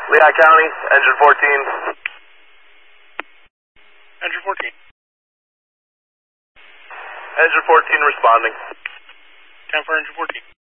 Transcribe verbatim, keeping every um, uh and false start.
Lehigh County, engine fourteen. Engine fourteen. Engine fourteen responding. ten for engine fourteen.